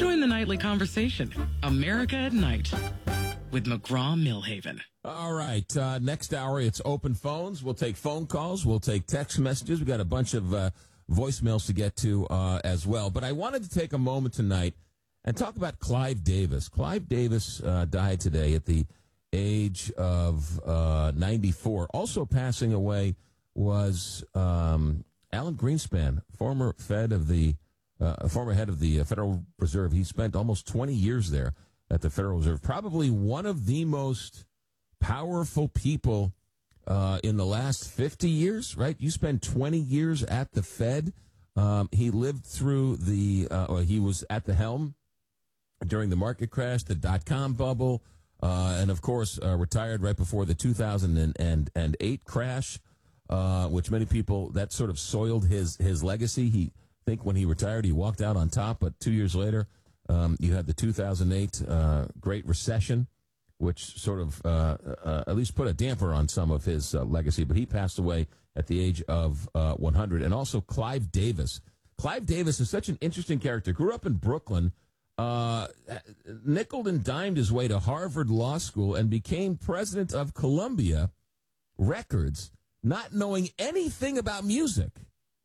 Join the nightly conversation. America at Night with McGraw-Milhaven. All right. Next hour, it's open phones. We'll take phone calls. We'll take text messages. We got a bunch of voicemails to get to as well. But I wanted to take a moment tonight and talk about Clive Davis. Clive Davis died today at the age of 94. Also passing away was Alan Greenspan, former head of the Federal Reserve. He spent almost 20 years there at the Federal Reserve. Probably one of the most powerful people in the last 50 years, right? You spend 20 years at the Fed. He lived through he was at the helm during the market crash, the dot-com bubble, and of course retired right before the 2008 crash, which many people, that sort of soiled his legacy. Think when he retired, he walked out on top, but 2 years later, you had the 2008 Great Recession, which sort of at least put a damper on some of his legacy. But he passed away at the age of 100. And also Clive Davis. Clive Davis is such an interesting character. Grew up in Brooklyn, nickeled and dimed his way to Harvard Law School, and became president of Columbia Records, not knowing anything about music.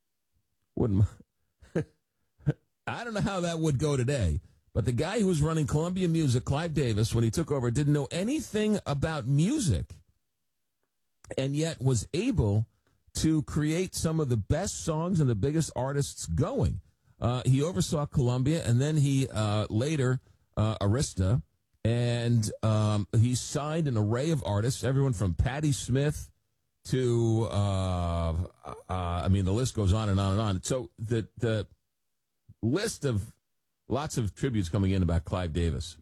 I don't know how that would go today, but the guy who was running Columbia Music, Clive Davis, when he took over, didn't know anything about music, and yet was able to create some of the best songs and the biggest artists going. He oversaw Columbia, and then he later Arista, and he signed an array of artists, everyone from Patti Smith to the list goes on and on and on. So the list of lots of tributes coming in about Clive Davis.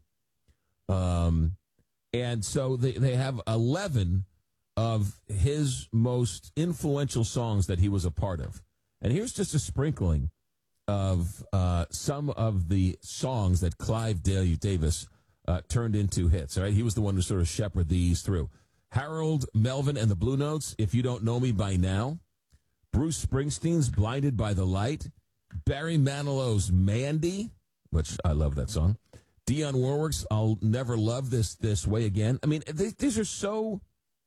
And so they have 11 of his most influential songs that he was a part of. And here's just a sprinkling of some of the songs that Clive Davis turned into hits. All right, he was the one who sort of shepherded these through. Harold Melvin and the Blue Notes, If You Don't Know Me by Now. Bruce Springsteen's Blinded by the Light. Barry Manilow's Mandy, which I love that song. Dionne Warwick's I'll Never Love This Way Again. I mean, these are so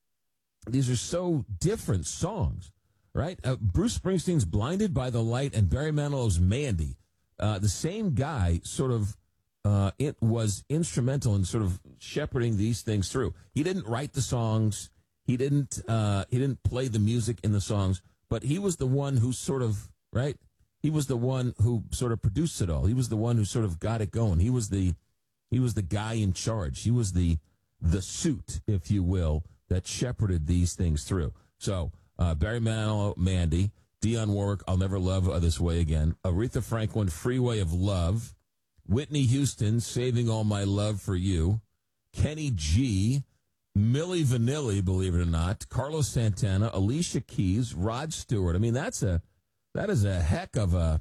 different songs, right? Bruce Springsteen's Blinded by the Light and Barry Manilow's Mandy. The same guy sort of it was instrumental in sort of shepherding these things through. He didn't write the songs. He didn't play the music in the songs, but he was the one who sort of, right? He was the one who sort of produced it all. He was the one who sort of got it going. He was the guy in charge. He was the suit, if you will, that shepherded these things through. So, Barry Manilow, Mandy, Dionne Warwick, I'll Never Love This Way Again, Aretha Franklin, Freeway of Love, Whitney Houston, Saving All My Love for You, Kenny G, Milli Vanilli, believe it or not, Carlos Santana, Alicia Keys, Rod Stewart. I mean, that is a heck of a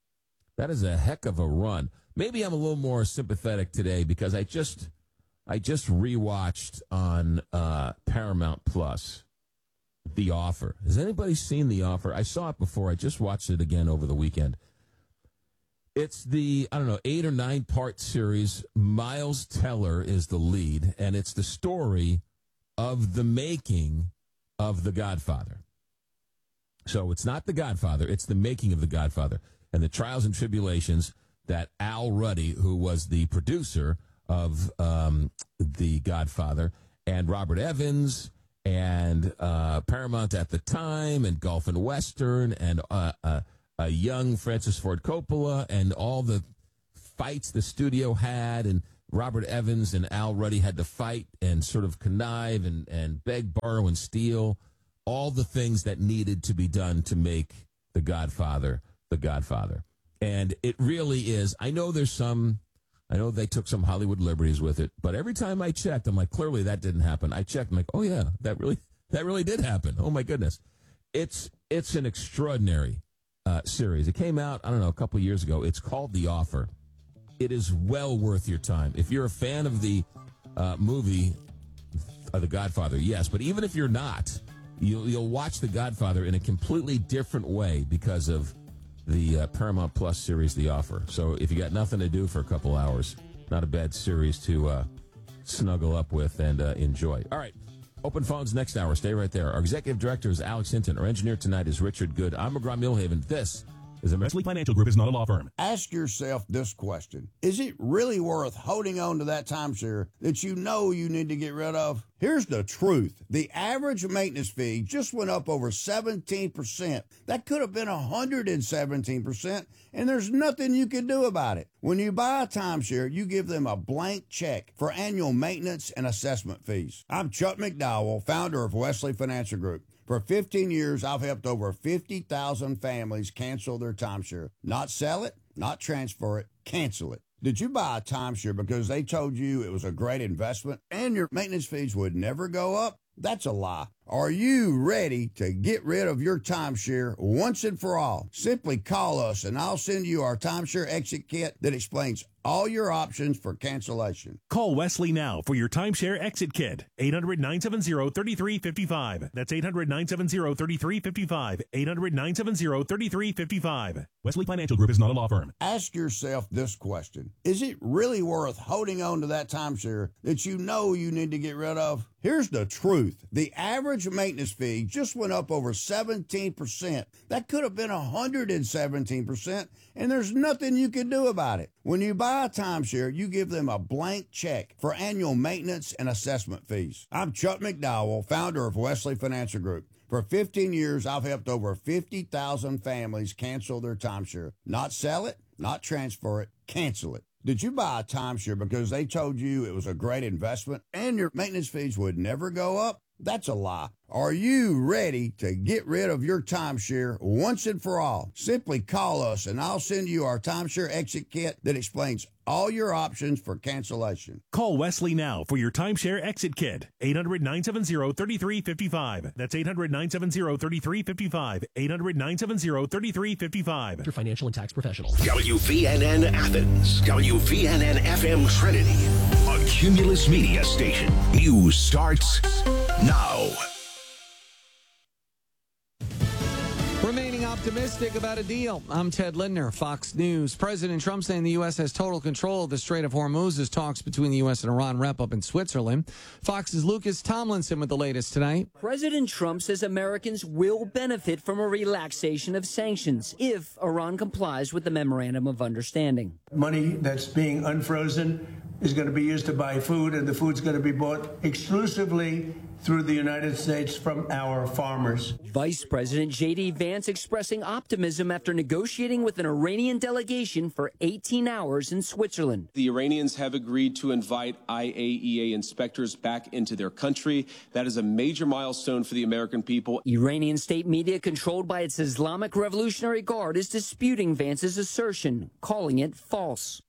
run. Maybe I'm a little more sympathetic today because I just rewatched on Paramount Plus The Offer. Has anybody seen The Offer? I saw it before. I just watched it again over the weekend. It's the, 8 or 9 part series. Miles Teller is the lead, and it's the story of the making of The Godfather. So it's not The Godfather, it's the making of The Godfather and the trials and tribulations that Al Ruddy, who was the producer of The Godfather, and Robert Evans and Paramount at the time and Gulf and Western and a young Francis Ford Coppola and all the fights the studio had, and Robert Evans and Al Ruddy had to fight and sort of connive and beg, borrow, and steal. All the things that needed to be done to make The Godfather, The Godfather. And it really is. I know they took some Hollywood liberties with it, but every time I checked, I'm like, clearly that didn't happen. I checked, I'm like, oh yeah, that really did happen. Oh my goodness. It's an extraordinary series. It came out, a couple of years ago. It's called The Offer. It is well worth your time. If you're a fan of the movie, The Godfather, yes. But even if you're not, you'll watch The Godfather in a completely different way because of the Paramount Plus series, The Offer. So if you got nothing to do for a couple hours, not a bad series to snuggle up with and enjoy. All right. Open phones next hour. Stay right there. Our executive director is Alex Hinton. Our engineer tonight is Richard Good. I'm McGraw-Milhaven. This is Wesley Financial Group is not a law firm. Ask yourself this question. Is it really worth holding on to that timeshare that you know you need to get rid of? Here's the truth. The average maintenance fee just went up over 17%. That could have been 117%, and there's nothing you can do about it. When you buy a timeshare, you give them a blank check for annual maintenance and assessment fees. I'm Chuck McDowell, founder of Wesley Financial Group. For 15 years, I've helped over 50,000 families cancel their timeshare. Not sell it, not transfer it, cancel it. Did you buy a timeshare because they told you it was a great investment and your maintenance fees would never go up? That's a lie. Are you ready to get rid of your timeshare once and for all? Simply call us and I'll send you our timeshare exit kit that explains all your options for cancellation. Call Wesley now for your timeshare exit kit. 800-970-3355. That's 800-970-3355. 800-970-3355. Wesley Financial Group is not a law firm. Ask yourself this question. Is it really worth holding on to that timeshare that you know you need to get rid of? Here's the truth. The average maintenance fee just went up over 17%. That could have been 117%, and there's nothing you can do about it. When you buy a timeshare, you give them a blank check for annual maintenance and assessment fees. I'm Chuck McDowell, founder of Wesley Financial Group. For 15 years, I've helped over 50,000 families cancel their timeshare. Not sell it, not transfer it, cancel it. Did you buy a timeshare because they told you it was a great investment and your maintenance fees would never go up? That's a lie. Are you ready to get rid of your timeshare once and for all? Simply call us and I'll send you our timeshare exit kit that explains all your options for cancellation. Call Wesley now for your timeshare exit kit. 800-970-3355. That's 800-970-3355. 800-970-3355. Your financial and tax professional. WVNN Athens. WVNN FM Trinity. A Cumulus Media station. News starts now. Remaining optimistic about a deal. I'm Ted Lindner, Fox News. President Trump saying the U.S. has total control of the Strait of Hormuz as talks between the U.S. and Iran wrap up in Switzerland. Fox's Lucas Tomlinson with the latest tonight. President Trump says Americans will benefit from a relaxation of sanctions if Iran complies with the Memorandum of Understanding. Money that's being unfrozen is going to be used to buy food, and the food's going to be bought exclusively through the United States from our farmers. Vice President J.D. Vance expressing optimism after negotiating with an Iranian delegation for 18 hours in Switzerland. The Iranians have agreed to invite IAEA inspectors back into their country. That is a major milestone for the American people. Iranian state media controlled by its Islamic Revolutionary Guard is disputing Vance's assertion, calling it false.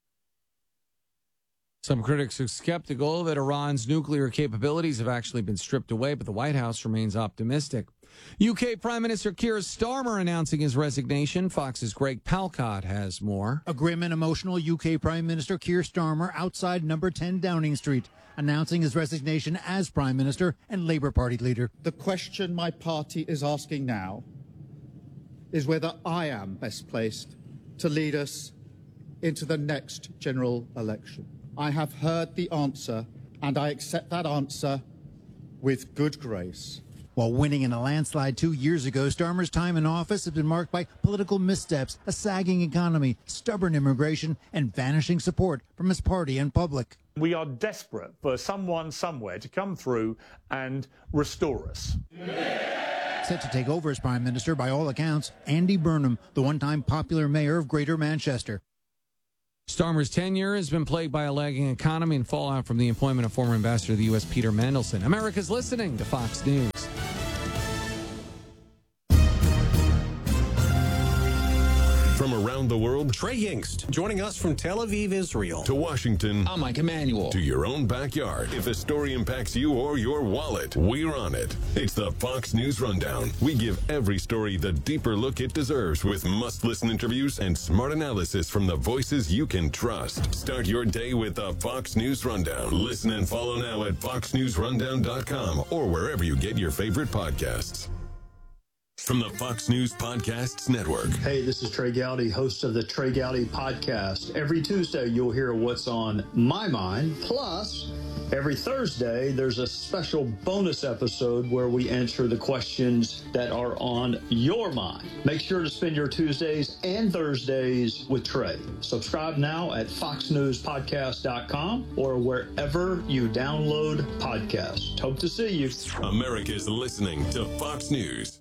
Some critics are skeptical that Iran's nuclear capabilities have actually been stripped away, but the White House remains optimistic. UK Prime Minister Keir Starmer announcing his resignation. Fox's Greg Palcott has more. A grim and emotional UK Prime Minister Keir Starmer outside number 10 Downing Street, announcing his resignation as Prime Minister and Labour Party leader. The question my party is asking now is whether I am best placed to lead us into the next general election. I have heard the answer, and I accept that answer with good grace. While winning in a landslide 2 years ago, Starmer's time in office has been marked by political missteps, a sagging economy, stubborn immigration, and vanishing support from his party and public. We are desperate for someone somewhere to come through and restore us. Set to take over as Prime Minister, by all accounts, Andy Burnham, the one-time popular mayor of Greater Manchester. Starmer's tenure has been plagued by a lagging economy and fallout from the employment of former ambassador to the U.S. Peter Mandelson. America's listening to Fox News. From around the world, Trey Yingst, joining us from Tel Aviv, Israel. To Washington. I'm Mike Emanuel. To your own backyard. If a story impacts you or your wallet, we're on it. It's the Fox News Rundown. We give every story the deeper look it deserves with must-listen interviews and smart analysis from the voices you can trust. Start your day with the Fox News Rundown. Listen and follow now at foxnewsrundown.com or wherever you get your favorite podcasts. from the Fox News Podcasts Network. Hey, this is Trey Gowdy, host of the Trey Gowdy Podcast. Every Tuesday, you'll hear what's on my mind. Plus, every Thursday, there's a special bonus episode where we answer the questions that are on your mind. Make sure to spend your Tuesdays and Thursdays with Trey. Subscribe now at foxnewspodcast.com or wherever you download podcasts. Hope to see you. America's listening to Fox News.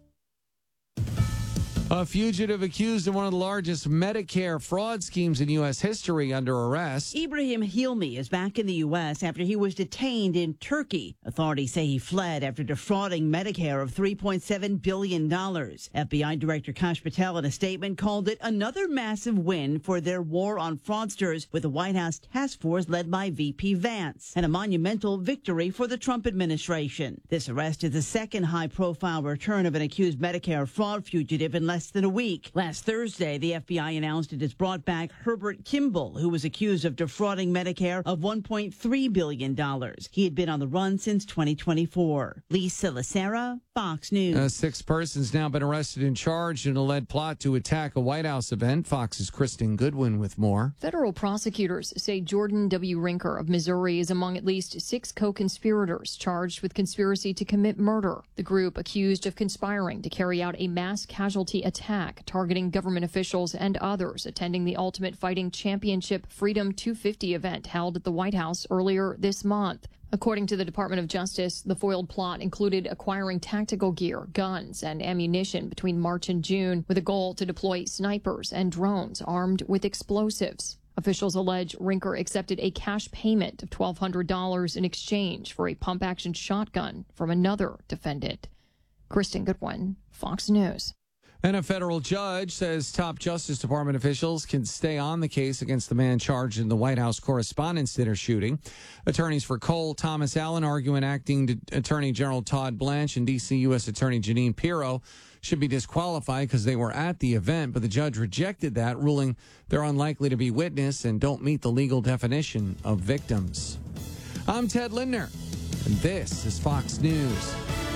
A fugitive accused of one of the largest Medicare fraud schemes in U.S. history under arrest. Ibrahim Hilmi is back in the U.S. after he was detained in Turkey. Authorities say he fled after defrauding Medicare of $3.7 billion. FBI Director Kash Patel in a statement called it another massive win for their war on fraudsters with the White House task force led by VP Vance, and a monumental victory for the Trump administration. This arrest is the second high-profile return of an accused Medicare fraud fugitive in less than a week. Last Thursday, the FBI announced it has brought back Herbert Kimball, who was accused of defrauding Medicare of $1.3 billion. He had been on the run since 2024. Lisa Lacera, Fox News. 6 persons now been arrested and charged in a lead plot to attack a White House event. Fox's Kristen Goodwin with more. Federal prosecutors say Jordan W. Rinker of Missouri is among at least 6 co-conspirators charged with conspiracy to commit murder. The group accused of conspiring to carry out a mass casualty attack targeting government officials and others attending the Ultimate Fighting Championship Freedom 250 event held at the White House earlier this month. According to the Department of Justice, the foiled plot included acquiring tactical gear, guns, and ammunition between March and June with a goal to deploy snipers and drones armed with explosives. Officials allege Rinker accepted a cash payment of $1,200 in exchange for a pump-action shotgun from another defendant. Kristen Goodwin, Fox News. And a federal judge says top Justice Department officials can stay on the case against the man charged in the White House Correspondents' Dinner shooting. Attorneys for Cole Thomas Allen arguing acting Attorney General Todd Blanche and D.C. U.S. Attorney Jeanine Pirro should be disqualified because they were at the event, but the judge rejected that, ruling they're unlikely to be witness and don't meet the legal definition of victims. I'm Ted Lindner, and this is Fox News.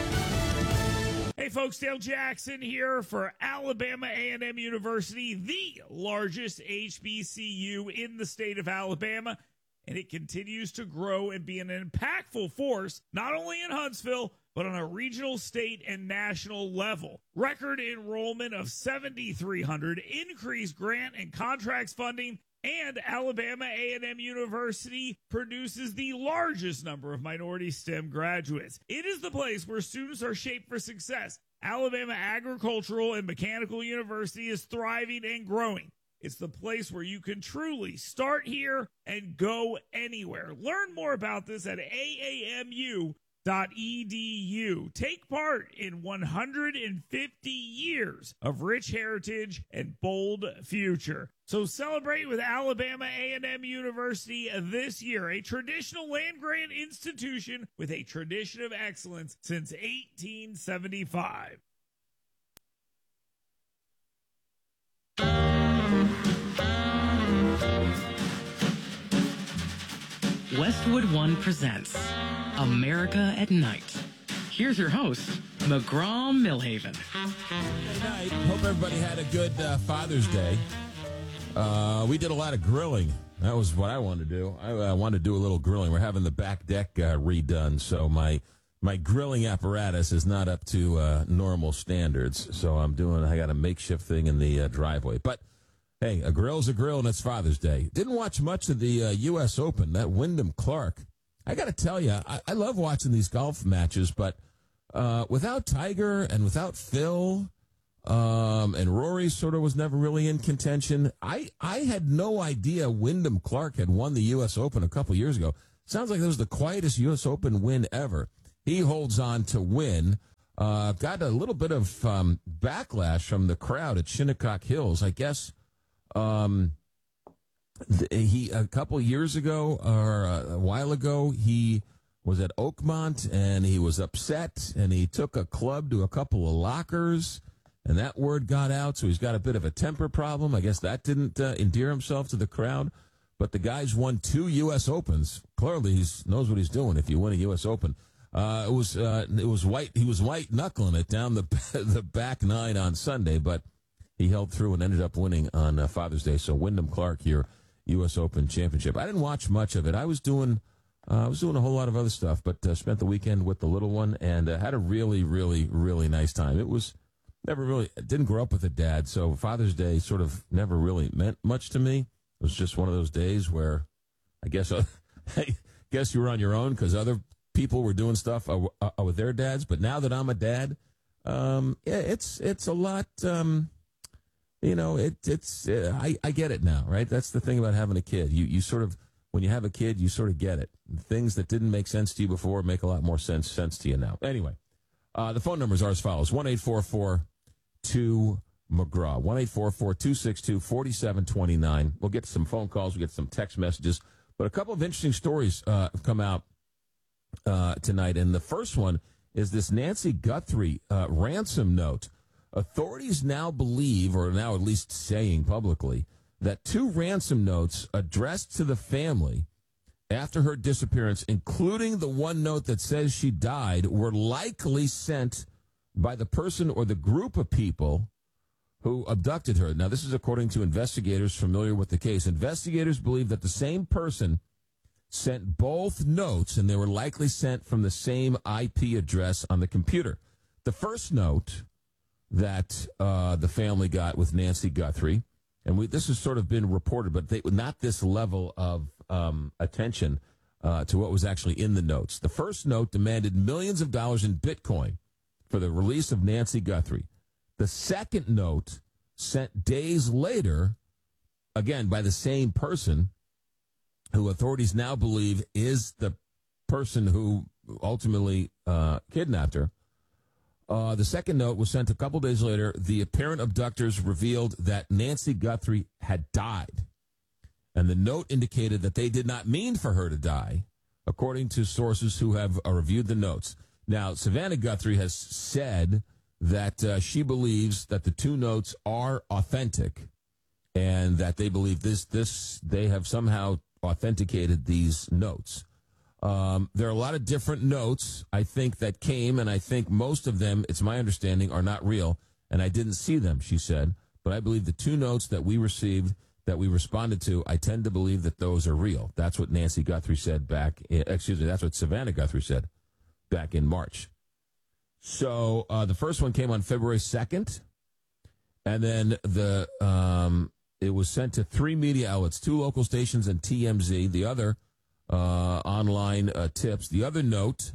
Hey folks, Dale Jackson here for Alabama A&M University, the largest HBCU in the state of Alabama, and it continues to grow and be an impactful force, not only in Huntsville, but on a regional, state, and national level. Record enrollment of 7,300, increased grant and contracts funding, and Alabama A&M University produces the largest number of minority STEM graduates. It is the place where students are shaped for success. Alabama Agricultural and Mechanical University is thriving and growing. It's the place where you can truly start here and go anywhere. Learn more about this at AAMU.edu. Take part in 150 years of rich heritage and bold future. So celebrate with Alabama A&M University this year, a traditional land-grant institution with a tradition of excellence since 1875. Westwood One presents America at Night. Here's your host, McGraw Millhaven. Good night. Hope everybody had a good Father's Day. We did a lot of grilling. That was what I wanted to do. I wanted to do a little grilling. We're having the back deck redone, so my grilling apparatus is not up to normal standards. So I got a makeshift thing in the driveway. But hey, a grill's a grill, and it's Father's Day. Didn't watch much of the U.S. Open. That Wyndham Clark. I got to tell you, I love watching these golf matches, but without Tiger and without Phil, and Rory sort of was never really in contention. I had no idea Wyndham Clark had won the U.S. Open a couple years ago. Sounds like that was the quietest U.S. Open win ever. He holds on to win. Got a little bit of backlash from the crowd at Shinnecock Hills. I guess he a couple years ago or a while ago, he was at Oakmont and he was upset and he took a club to a couple of lockers. And that word got out, so he's got a bit of a temper problem. I guess that didn't endear himself to the crowd. But the guy's won 2 U.S. Opens. Clearly, he knows what he's doing if you win a U.S. Open. It was white. He was white knuckling it down the back nine on Sunday, but he held through and ended up winning on Father's Day. So Wyndham Clark here, U.S. Open Championship. I didn't watch much of it. I was doing a whole lot of other stuff, but spent the weekend with the little one and had a really, really, really nice time. It was didn't grow up with a dad, so Father's Day sort of never really meant much to me. It was just one of those days where I guess you were on your own because other people were doing stuff with their dads. But now that I'm a dad, it's a lot. I get it now, right? That's the thing about having a kid. You sort of, when you have a kid, you sort of get it. Things that didn't make sense to you before make a lot more sense to you now. Anyway, the phone numbers are as follows: 1-844-2-McGraw, 1-844-262-4729. We'll get some phone calls, we'll get some text messages, but a couple of interesting stories have come out tonight, and the first one is this Nancy Guthrie ransom note. Authorities now believe, or now at least saying publicly, that 2 ransom notes addressed to the family after her disappearance, including the one note that says she died, were likely sent by the person or the group of people who abducted her. Now, this is according to investigators familiar with the case. Investigators believe that the same person sent both notes, and they were likely sent from the same IP address on the computer. The first note that the family got with Nancy Guthrie, and this has sort of been reported, but not this level of attention to what was actually in the notes. The first note demanded millions of dollars in Bitcoin for the release of Nancy Guthrie. The second note, sent days later, again by the same person, who authorities now believe is the person who ultimately kidnapped her. The second note was sent a couple days later. The apparent abductors revealed that Nancy Guthrie had died, and the note indicated that they did not mean for her to die, according to sources who have reviewed the notes. Now, Savannah Guthrie has said that she believes that the 2 notes are authentic, and that they believe they have somehow authenticated these notes. There are a lot of different notes, I think, that came, and I think most of them, it's my understanding, are not real, and I didn't see them, she said. But I believe the 2 notes that we received, that we responded to, I tend to believe that those are real. That's what Nancy Guthrie said that's what Savannah Guthrie said back in March. So the first one came on February 2nd, and then it was sent to 3 media outlets, 2 local stations and TMZ. The other online tips. The other note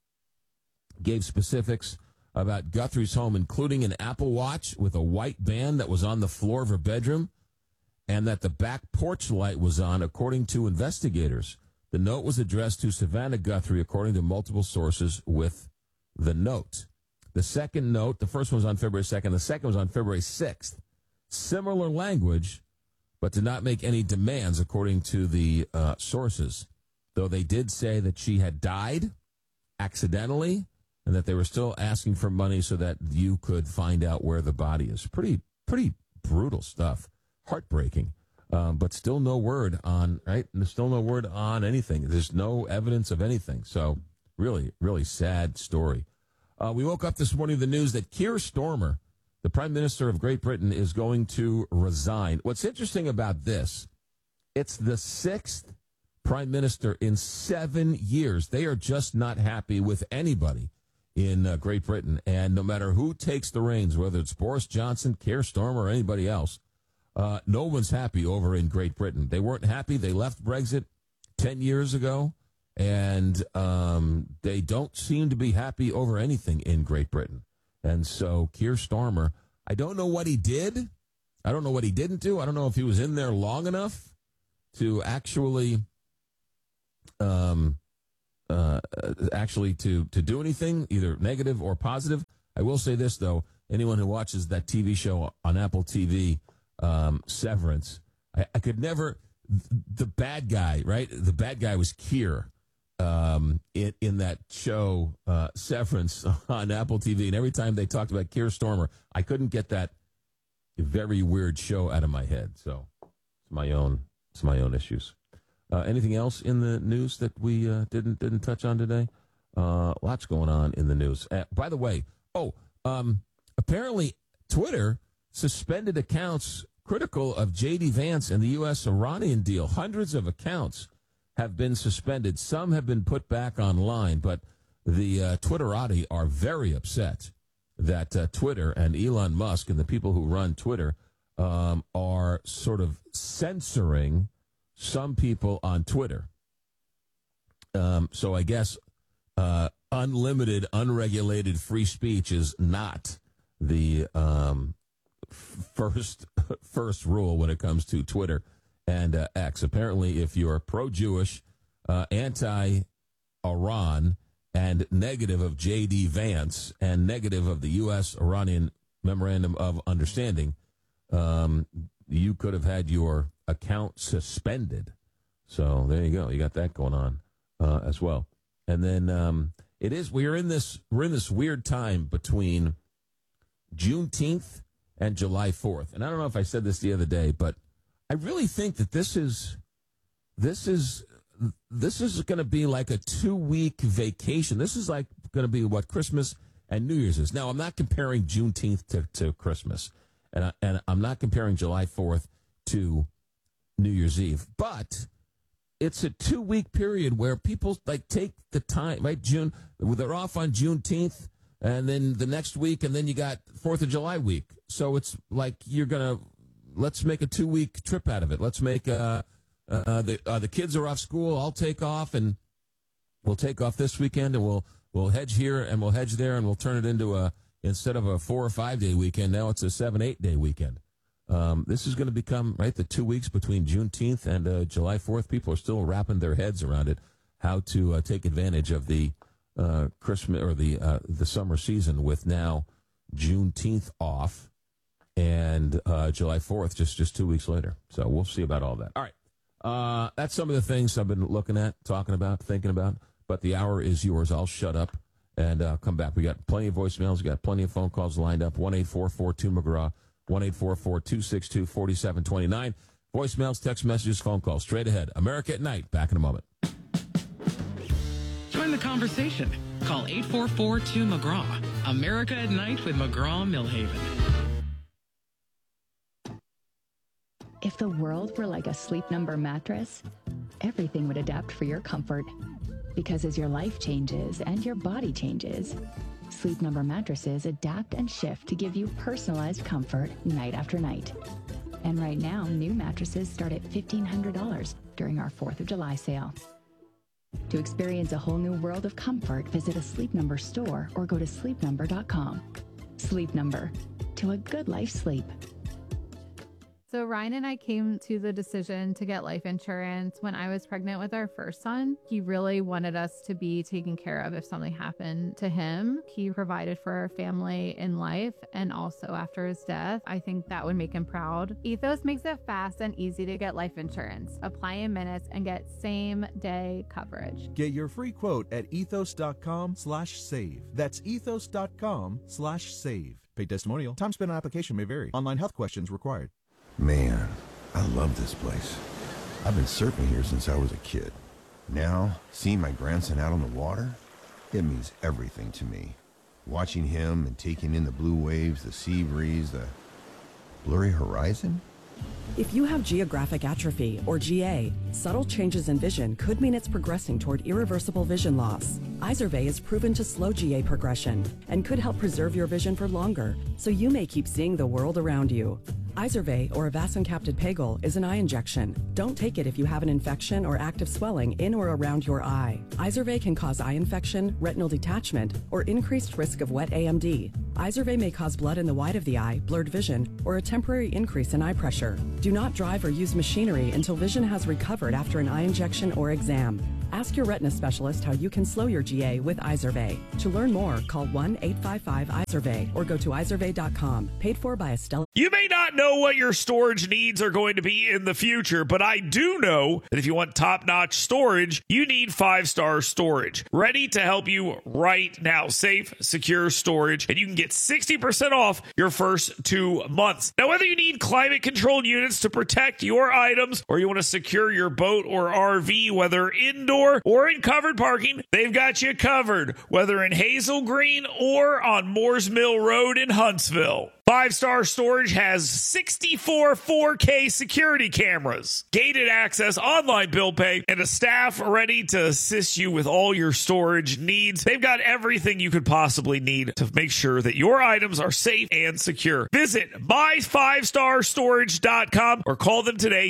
gave specifics about Guthrie's home, including an Apple Watch with a white band that was on the floor of her bedroom, and that the back porch light was on, according to investigators. The note was addressed to Savannah Guthrie, according to multiple sources with the note. The second note, the first one was on February 2nd, the second was on February 6th. Similar language, but did not make any demands, according to the sources. Though they did say that she had died accidentally and that they were still asking for money so that you could find out where the body is. Pretty brutal stuff. Heartbreaking. But still no word on, right? There's still no word on anything. There's no evidence of anything. So really, really sad story. We woke up this morning to the news that Keir Starmer, the Prime Minister of Great Britain, is going to resign. What's interesting about this, it's the 6th Prime Minister in 7 years. They are just not happy with anybody in Great Britain. And no matter who takes the reins, whether it's Boris Johnson, Keir Starmer, or anybody else, no one's happy over in Great Britain. They weren't happy. They left Brexit 10 years ago, and they don't seem to be happy over anything in Great Britain. And so Keir Starmer, I don't know what he did. I don't know what he didn't do. I don't know if he was in there long enough to actually to do anything, either negative or positive. I will say this, though. Anyone who watches that TV show on Apple TV, Severance, I could never, the bad guy, right? The bad guy was Keir in that show, Severance, on Apple TV. And every time they talked about Keir Starmer, I couldn't get that very weird show out of my head. So it's my own issues. Anything else in the news that we didn't touch on today? Lots going on in the news. By the way, apparently Twitter suspended accounts critical of J.D. Vance and the U.S.-Iranian deal. Hundreds of accounts have been suspended. Some have been put back online, but the Twitterati are very upset that Twitter and Elon Musk and the people who run Twitter are sort of censoring some people on Twitter. So I guess unlimited, unregulated free speech is not the first rule when it comes to Twitter and X. Apparently, if you're pro-Jewish, anti-Iran, and negative of J.D. Vance, and negative of the U.S.-Iranian Memorandum of Understanding, you could have had your account suspended. So there you go. You got that going on as well. And then we're in this weird time between Juneteenth and July 4th. And I don't know if I said this the other day, but I really think that this is going to be like a 2-week vacation. This is like going to be what Christmas and New Year's is. Now, I'm not comparing Juneteenth to Christmas, and I'm not comparing July 4th to New Year's Eve, but it's a 2-week period where people like take the time, right? They're off on Juneteenth, and then the next week, and then you got 4th of July week. So it's like let's make a 2-week trip out of it. Let's make the kids are off school. I'll take off, and we'll take off this weekend, and we'll hedge here and we'll hedge there, and we'll turn it into instead of a 4 or 5 day weekend, now it's a 7-8 day weekend. This is going to become the 2 weeks between Juneteenth and July 4th. People are still wrapping their heads around it, how to take advantage of the Christmas or the summer season with now Juneteenth off and July 4th just 2 weeks later. So we'll see about all that. All right. That's some of the things I've been looking at, talking about, thinking about. But the hour is yours. I'll shut up and come back. We got plenty of voicemails. We got plenty of phone calls lined up. 1-844-2-McGraw, 1-844-262-4729. Voicemails, text messages, phone calls. Straight ahead. America at Night. Back in a moment. Join the conversation. Call 844-2-McGraw. America at Night with McGraw-Millhaven. If the world were like a Sleep Number mattress, everything would adapt for your comfort. Because as your life changes and your body changes, Sleep Number mattresses adapt and shift to give you personalized comfort night after night. And right now, new mattresses start at $1,500 during our 4th of July sale. To experience a whole new world of comfort, visit a Sleep Number store or go to sleepnumber.com. Sleep Number. To a good life sleep. So Ryan and I came to the decision to get life insurance when I was pregnant with our first son. He really wanted us to be taken care of if something happened to him. He provided for our family in life and also after his death. I think that would make him proud. Ethos makes it fast and easy to get life insurance. Apply in minutes and get same-day coverage. Get your free quote at ethos.com/save. That's ethos.com/save. Paid testimonial. Time spent on application may vary. Online health questions required. Man, I love this place. I've been surfing here since I was a kid. Now, seeing my grandson out on the water, it means everything to me. Watching him and taking in the blue waves, the sea breeze, the blurry horizon. If you have geographic atrophy, or GA, subtle changes in vision could mean it's progressing toward irreversible vision loss. Izervay is proven to slow GA progression and could help preserve your vision for longer, so you may keep seeing the world around you. Izervay, or avacincaptad pegol, is an eye injection. Don't take it if you have an infection or active swelling in or around your eye. Izervay can cause eye infection, retinal detachment, or increased risk of wet AMD. Izervay may cause blood in the white of the eye, blurred vision, or a temporary increase in eye pressure. Do not drive or use machinery until vision has recovered after an eye injection or exam. Ask your retina specialist how you can slow your GA with Izervay. To learn more, call 1-855-IZERVAY or go to izervay.com. Paid for by Estella. You may not know what your storage needs are going to be in the future, but I do know that if you want top-notch storage, you need 5-Star Storage. Ready to help you right now. Safe, secure storage, and you can get get 60% off your first 2 months. Now, whether you need climate-controlled units to protect your items or you want to secure your boat or RV, whether indoor or in covered parking, they've got you covered, whether in Hazel Green or on Moores Mill Road in Huntsville. 5 Star Storage has 64 4K security cameras, gated access, online bill pay, and a staff ready to assist you with all your storage needs. They've got everything you could possibly need to make sure that your items are safe and secure. Visit my5starstorage.com or call them today,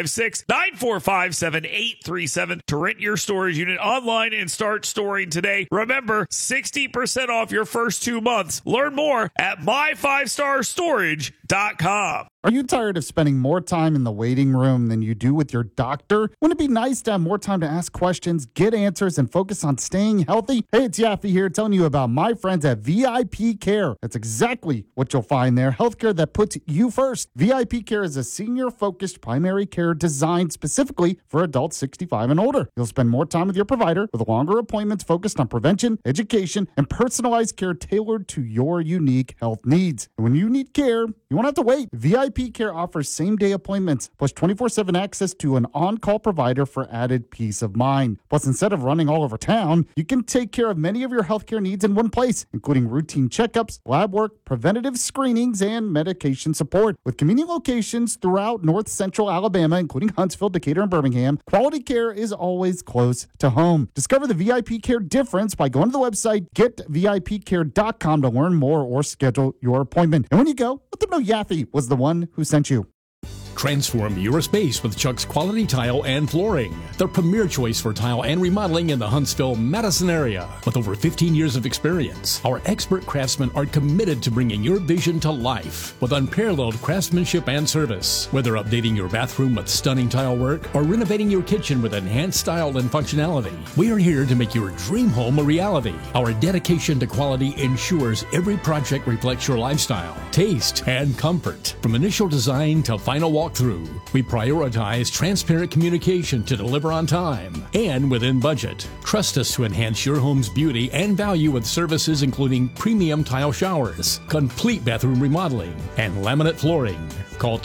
256-945-7837, to rent your storage unit online and start storing today. Remember, 60% off your first 2 months. Learn more at my5starstorage.com. Are you tired of spending more time in the waiting room than you do with your doctor? Wouldn't it be nice to have more time to ask questions, get answers, and focus on staying healthy? Hey, it's Yaffe here telling you about my friends at VIP Care. That's exactly what you'll find there. Healthcare that puts you first. VIP Care is a senior-focused primary care designed specifically for adults 65 and older. You'll spend more time with your provider with longer appointments focused on prevention, education, and personalized care tailored to your unique health needs. And when you need care, you won't have to wait. VIP Care offers same-day appointments, plus 24/7 access to an on-call provider for added peace of mind. Plus, instead of running all over town, you can take care of many of your healthcare needs in one place, including routine checkups, lab work, preventative screenings, and medication support. With convenient locations throughout North Central Alabama, including Huntsville, Decatur, and Birmingham, quality care is always close to home. Discover the VIP Care difference by going to the website getvipcare.com to learn more or schedule your appointment. And when you go, let them know Yaffe was the one who sent you. Transform your space with Chuck's Quality Tile and Flooring, the premier choice for tile and remodeling in the Huntsville-Madison area. With over 15 years of experience, our expert craftsmen are committed to bringing your vision to life with unparalleled craftsmanship and service. Whether updating your bathroom with stunning tile work or renovating your kitchen with enhanced style and functionality, we are here to make your dream home a reality. Our dedication to quality ensures every project reflects your lifestyle, taste, and comfort. From initial design to final walkthrough, we prioritize transparent communication to deliver on time and within budget. Trust us to enhance your home's beauty and value with services including premium tile showers, complete bathroom remodeling, and laminate flooring. Call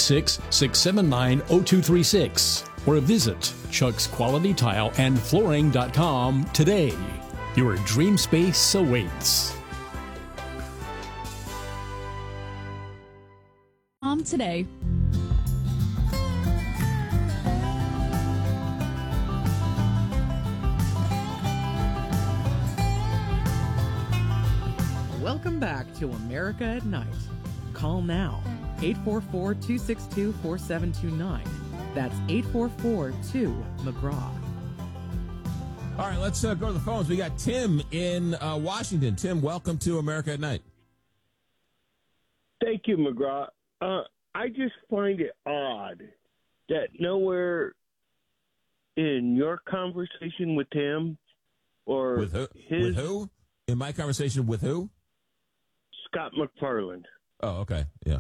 256-679-0236 or visit chucksqualitytileandflooring.com today. Your dream space awaits. Today. Welcome back to America at Night. Call now, 844-262-4729. That's 844-2-McGraw. All right, let's go to the phones. We got Tim in Washington. Tim, welcome to America at Night. Thank you, McGraw. I just find it odd that nowhere in your conversation with him or with who? In my conversation with who? Scott McFarland. Oh, okay, yeah.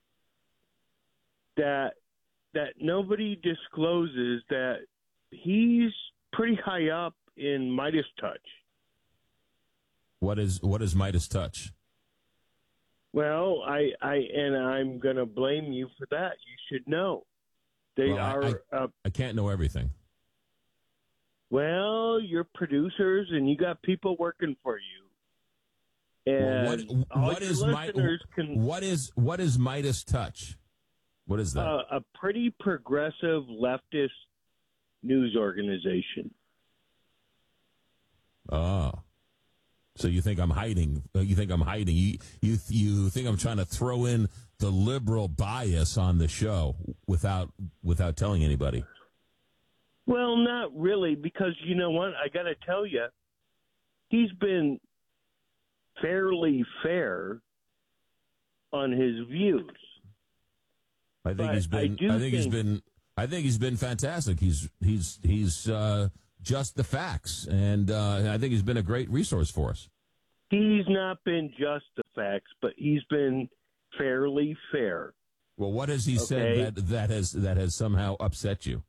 That nobody discloses that he's pretty high up in Midas Touch. What is Midas Touch? Well, I'm going to blame you for that. You should know. I can't know everything. Well, you're producers and you got people working for you. And what is Midas Touch? What is that? A pretty progressive leftist news organization. Oh. So you think I'm hiding? You think I'm hiding? You think I'm trying to throw in the liberal bias on the show without telling anybody? Well, not really, because you know what? I got to tell you, he's been fairly fair on his views. I think he's been fantastic. He's just the facts, and I think he's been a great resource for us. He's not been just the facts, but he's been fairly fair. Well, what has he said that has somehow upset you?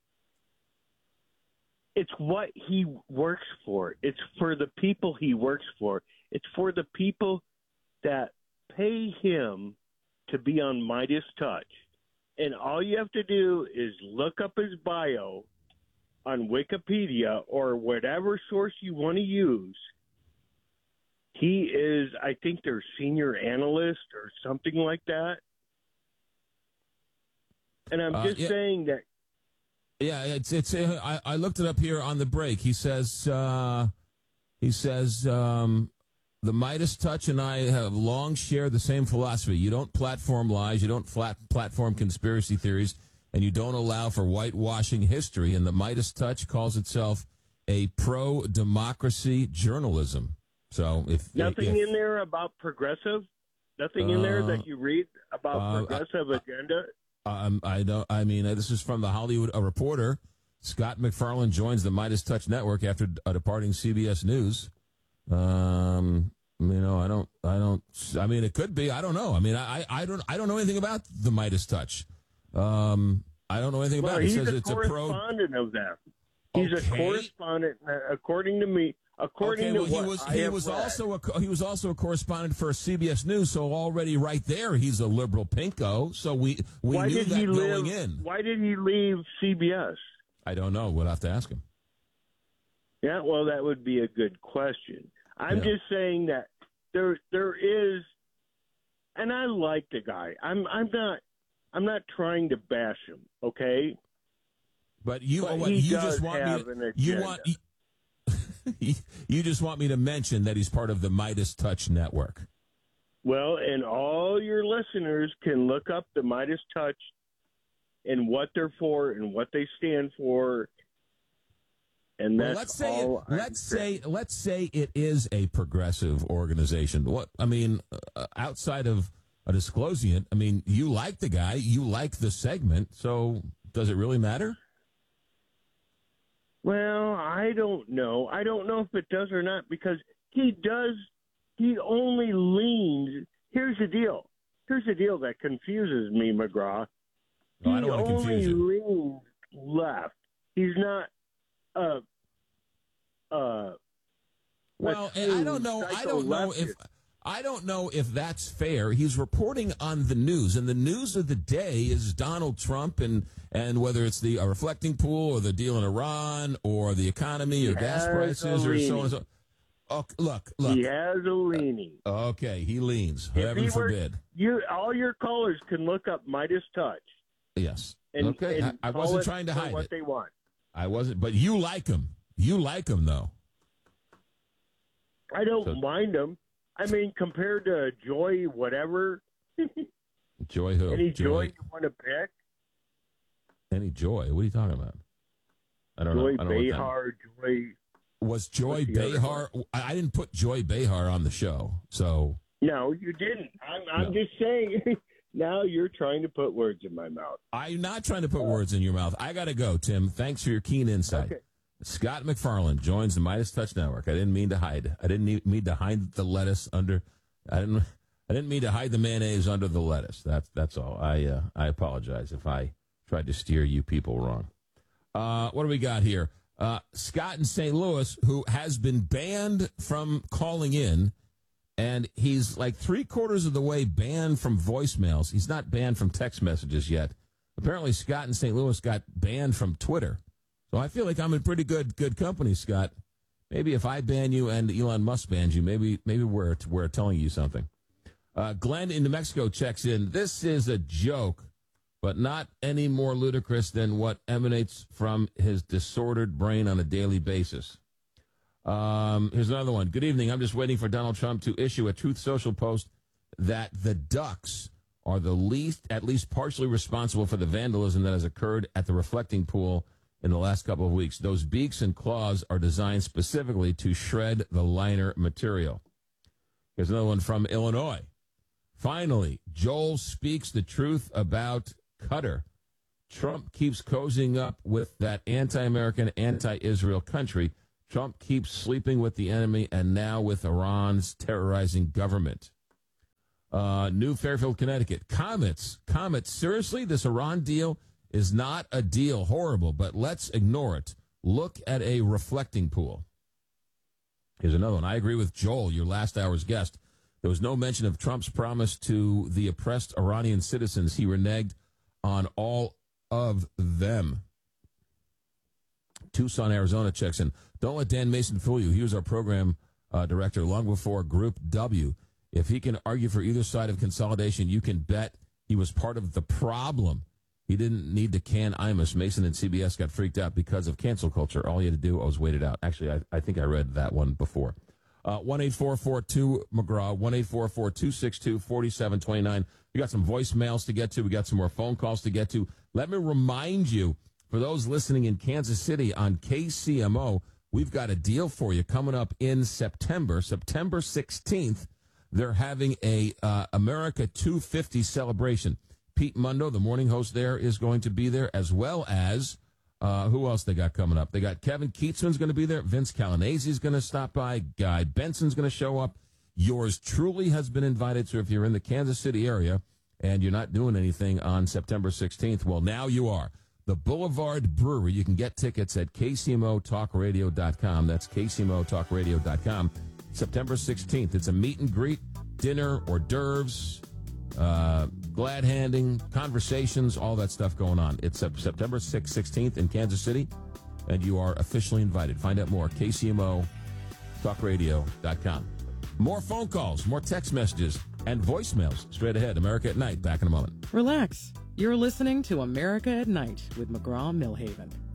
It's what he works for. It's for the people he works for. It's for the people that pay him to be on Midas Touch. And all you have to do is look up his bio on Wikipedia or whatever source you want to use. He is, I think, their senior analyst or something like that. And I'm just saying that. Yeah, it's. I looked it up here on the break. He says. The Midas Touch and I have long shared the same philosophy. You don't platform lies, you don't platform conspiracy theories, and you don't allow for whitewashing history. And the Midas Touch calls itself a pro-democracy journalism. So if nothing in there about progressive, nothing in there that you read about progressive agenda. I don't. I mean, this is from the Hollywood Reporter. Scott MacFarlane joins the Midas Touch network after departing CBS News. I don't. I mean, it could be. I don't know. I mean, I don't know anything about the Midas Touch. I don't know anything about it. He says it's a correspondent of that. He's a correspondent, according to me. According to what he was also a correspondent for CBS News. So already right there, he's a liberal pinko. So we knew that going in. Why did he leave CBS? I don't know. We'll have to ask him. Yeah, well, that would be a good question. I'm just saying that there is, and I like the guy. I'm not trying to bash him, okay? But you just want me to mention that he's part of the Midas Touch network. Well, and all your listeners can look up the Midas Touch and what they're for and what they stand for. And that's let's say it is a progressive organization. What I mean, outside of disclosing it, I mean, you like the guy, you like the segment, so does it really matter? Well, I don't know. I don't know if it does or not, because he only leans. Here's the deal that confuses me, McGraw. No, I don't want to confuse you. He only leans left. He's not well, and I don't know if that's fair. He's reporting on the news, and the news of the day is Donald Trump and whether it's the reflecting pool or the deal in Iran or the economy or gas prices or so on and so on. Oh, look. He has a leaning. Okay, he leans. Heaven forbid. All your callers can look up Midas Touch. Yes. And I wasn't trying to hide what it. They want. I wasn't, but you like him. You like him, though. I don't mind him. I mean, compared to Joy, whatever. Joy who? Any Joy you want to pick? Any Joy? What are you talking about? I don't know. Joy Behar, Joy. Was Joy Behar? I didn't put Joy Behar on the show, so. No, you didn't. I'm just saying. Now you're trying to put words in my mouth. I'm not trying to put words in your mouth. I got to go, Tim. Thanks for your keen insight. Okay. Scott MacFarlane joins the Midas Touch Network. I didn't mean to hide. I didn't mean to hide the lettuce under. I didn't mean to hide the mayonnaise under the lettuce. That's all. I apologize if I tried to steer you people wrong. What do we got here? Scott in St. Louis, who has been banned from calling in, and he's like 3/4 of the way banned from voicemails. He's not banned from text messages yet. Apparently, Scott in St. Louis got banned from Twitter. So I feel like I'm in pretty good company, Scott. Maybe if I ban you and Elon Musk bans you, maybe we're telling you something. Glenn in New Mexico checks in. This is a joke, but not any more ludicrous than what emanates from his disordered brain on a daily basis. Here's another one. Good evening. I'm just waiting for Donald Trump to issue a Truth Social post that the Ducks are at least partially responsible for the vandalism that has occurred at the reflecting pool in the last couple of weeks. Those beaks and claws are designed specifically to shred the liner material. Here's another one from Illinois. Finally, Joel speaks the truth about Qatar. Trump keeps cozying up with that anti-American, anti-Israel country. Trump keeps sleeping with the enemy and now with Iran's terrorizing government. New Fairfield, Connecticut. Comets. Seriously, this Iran deal is not a deal. Horrible, but let's ignore it. Look at a reflecting pool. Here's another one. I agree with Joel, your last hour's guest. There was no mention of Trump's promise to the oppressed Iranian citizens. He reneged on all of them. Tucson, Arizona checks in. Don't let Dan Mason fool you. He was our program director long before Group W. If he can argue for either side of consolidation, you can bet he was part of the problem. He didn't need to can Imus. Mason and CBS got freaked out because of cancel culture. All he had to do was wait it out. Actually, I think I read that one before. 1-844-2-McGraw, 1-844-262-4729. We got some voicemails to get to. We got some more phone calls to get to. Let me remind you, for those listening in Kansas City on KCMO, we've got a deal for you coming up in September 16th. They're having a America 250 celebration. Pete Mundo, the morning host there, is going to be there, as well as who else they got coming up? They got Kevin Keatsman's going to be there. Vince Calanese is going to stop by. Guy Benson's going to show up. Yours truly has been invited. So if you're in the Kansas City area and you're not doing anything on September 16th, well, now you are. The Boulevard Brewery. You can get tickets at KCMOTalkRadio.com. That's KCMOTalkRadio.com. September 16th. It's a meet and greet, dinner, hors d'oeuvres, glad handing, conversations, all that stuff going on. It's September 16th in Kansas City, and you are officially invited. Find out more, KCMOTalkRadio.com. More phone calls, more text messages, and voicemails straight ahead. America at Night, back in a moment. Relax. You're listening to America at Night with McGraw-Milhaven.